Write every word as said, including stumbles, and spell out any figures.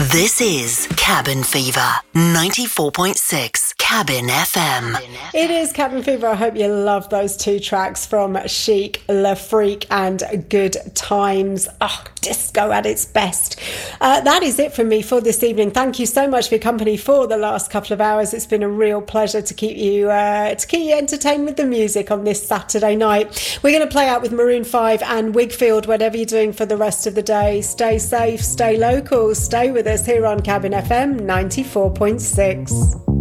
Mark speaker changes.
Speaker 1: This is Cabin Fever, ninety-four point six Cabin F M.
Speaker 2: It is Cabin Fever. I hope you love those two tracks from Chic, Le Freak and Good Times. Oh, disco at its best. Uh, that is it from me for this evening. Thank you so much for your company for the last couple of hours. It's been a real pleasure to keep you uh, to keep you entertained with the music on this Saturday night. We're going to play out with Maroon five and Wigfield, whatever you're doing for the rest of the day. Stay safe, stay local, stay with us here on Cabin F M ninety-four point six.